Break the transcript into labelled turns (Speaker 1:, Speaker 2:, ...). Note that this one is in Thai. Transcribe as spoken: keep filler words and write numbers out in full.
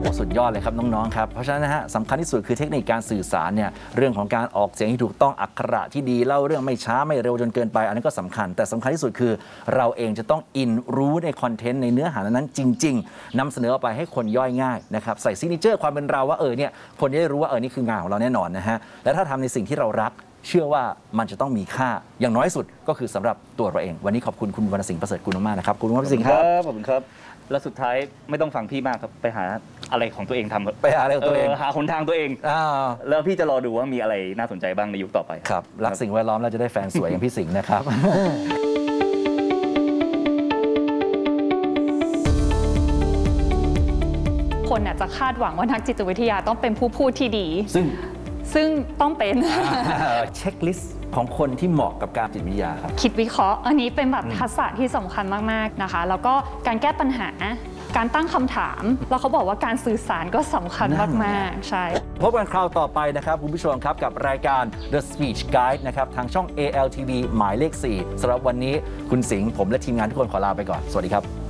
Speaker 1: สุดยอดเลยครับน้องๆครับเพราะฉะนั้นนะฮะสำคัญที่สุดคือเทคนิคการสื่อสารเนี่ยเรื่องของการออกเสียงที่ถูกต้องอักขระที่ดีเล่าเรื่องไม่ช้าไม่เร็วจนเกินไปอันนั้นก็สำคัญแต่สำคัญที่สุดคือเราเองจะต้องอินรู้ในคอนเทนต์ในเนื้อหานั้นจริงๆนำเสนอออกไปให้คนย่อยง่ายนะครับใส่ซิกเนเจอร์ความเป็นเราว่าเออเนี่ยคนจะได้รู้ว่าเออนี่คืองานของเราแน่นอนนะฮะและถ้าทำในสิ่งที่เรารักเชื่อว่ามันจะต้องมีค่าอย่างน้อยสุดก็คือสำหรับตัวเราเองวันนี้ขอบคุณคุณวรรณสิงห์ประเสริฐกุลมากนะครับคุณวรรณสิงห์ครับ
Speaker 2: ขอบคุณครับแล้วสุดท้ายไม่ต้องฟังพี่มากครับไปหาอะไรของตัวเองทำ
Speaker 1: ไปหาอะไรของตัวเอง
Speaker 2: หาหนทางตัวเองแล้วพี่จะรอดูว่ามีอะไรน่าสนใจบ้างในยุคต่อไป
Speaker 1: ครับรักสิ่งแวดล้อมแล้วจะได้แฟนสวยอย่างพี่สิงห์นะครับ
Speaker 3: คนจะคาดหวังว่านักจิตวิทยาต้องเป็นผู้พูดที่ดี
Speaker 1: ซึ่ง
Speaker 3: ซึ่งต้องเป็น
Speaker 1: เช็คลิสต์ของคนที่เหมาะกับการจิตวิทยาครับ
Speaker 3: คิดวิเคราะห์อันนี้เป็นแบบทักษะที่สำคัญมากๆนะคะแล้วก็การแก้ปัญหาการตั้งคำถามแล้วเขาบอกว่าการสื่อสารก็สำคัญมากๆใช่
Speaker 1: พบกันคราวต่อไปนะครับคุณผู้ชมครับกับรายการ The Speech Guide นะครับทางช่อง เอ แอล ที วี หมายเลขสี่สำหรับวันนี้คุณสิงห์ผมและทีมงานทุกคนขอลาไปก่อนสวัสดีครับ